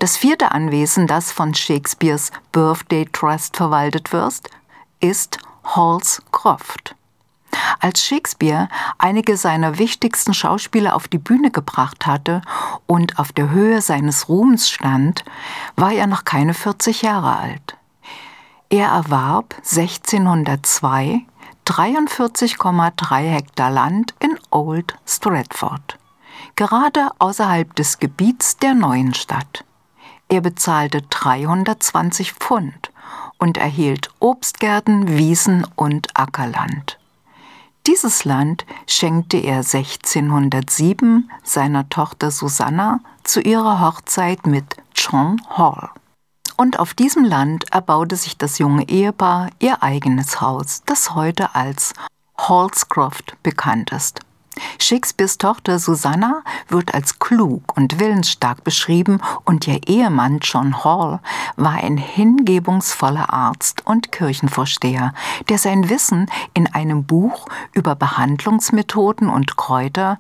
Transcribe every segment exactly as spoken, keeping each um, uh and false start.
Das vierte Anwesen, das von Shakespeares Birthday Trust verwaltet wird, ist Halls Croft. Als Shakespeare einige seiner wichtigsten Schauspieler auf die Bühne gebracht hatte und auf der Höhe seines Ruhms stand, war er noch keine vierzig Jahre alt. Er erwarb sechzehnhundertzwei dreiundvierzig Komma drei Hektar Land in Old Stratford, gerade außerhalb des Gebiets der neuen Stadt. Er bezahlte dreihundertzwanzig Pfund und erhielt Obstgärten, Wiesen und Ackerland. Dieses Land schenkte er sechzehnhundertsieben seiner Tochter Susanna zu ihrer Hochzeit mit John Hall. Und auf diesem Land erbaute sich das junge Ehepaar ihr eigenes Haus, das heute als Hallscroft bekannt ist. Shakespeares Tochter Susanna wird als klug und willensstark beschrieben und ihr Ehemann John Hall war ein hingebungsvoller Arzt und Kirchenvorsteher, der sein Wissen in einem Buch über Behandlungsmethoden und Kräuter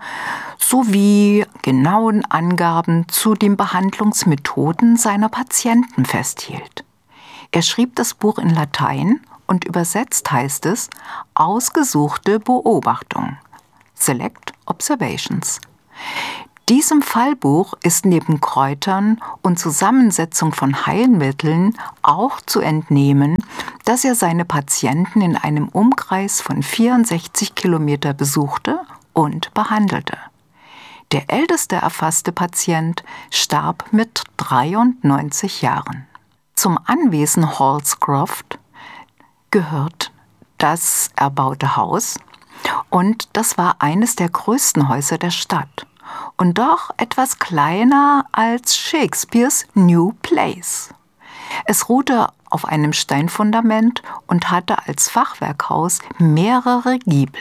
sowie genauen Angaben zu den Behandlungsmethoden seiner Patienten festhielt. Er schrieb das Buch in Latein und übersetzt heißt es Ausgesuchte Beobachtung. Select Observations. Diesem Fallbuch ist neben Kräutern und Zusammensetzung von Heilmitteln auch zu entnehmen, dass er seine Patienten in einem Umkreis von vierundsechzig Kilometer besuchte und behandelte. Der älteste erfasste Patient starb mit dreiundneunzig Jahren. Zum Anwesen Hallscroft gehört das erbaute Haus, und das war eines der größten Häuser der Stadt und doch etwas kleiner als Shakespeares New Place. Es ruhte auf einem Steinfundament und hatte als Fachwerkhaus mehrere Giebel.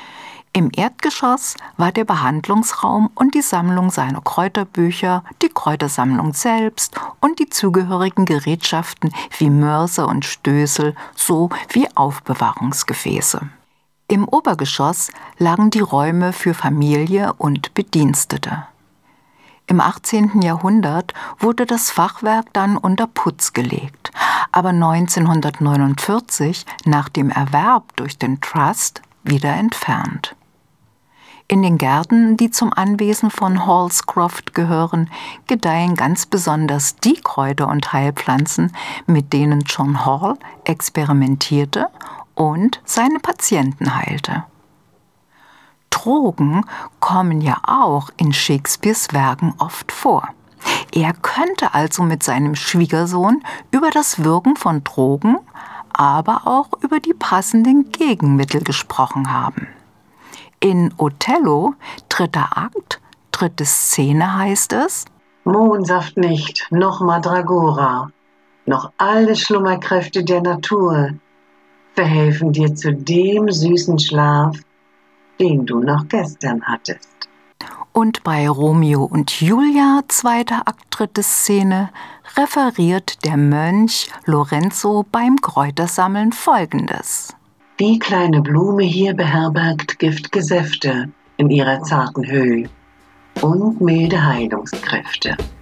Im Erdgeschoss war der Behandlungsraum und die Sammlung seiner Kräuterbücher, die Kräutersammlung selbst und die zugehörigen Gerätschaften wie Mörser und Stößel sowie Aufbewahrungsgefäße. Im Obergeschoss lagen die Räume für Familie und Bedienstete. Im achtzehnten Jahrhundert wurde das Fachwerk dann unter Putz gelegt, aber neunzehnhundertneunundvierzig nach dem Erwerb durch den Trust wieder entfernt. In den Gärten, die zum Anwesen von Hallscroft gehören, gedeihen ganz besonders die Kräuter und Heilpflanzen, mit denen John Hall experimentierte und seine Patienten heilte. Drogen kommen ja auch in Shakespeares Werken oft vor. Er könnte also mit seinem Schwiegersohn über das Wirken von Drogen, aber auch über die passenden Gegenmittel gesprochen haben. In Othello, dritter Akt, dritte Szene heißt es: Mohnsaft nicht, noch Mandragora, noch alle Schlummerkräfte der Natur verhelfen dir zu dem süßen Schlaf, den du noch gestern hattest. Und bei Romeo und Julia, zweiter Akt, dritte Szene, referiert der Mönch Lorenzo beim Kräutersammeln Folgendes: Die kleine Blume hier beherbergt giftige Säfte in ihrer zarten Höhe und milde Heilungskräfte.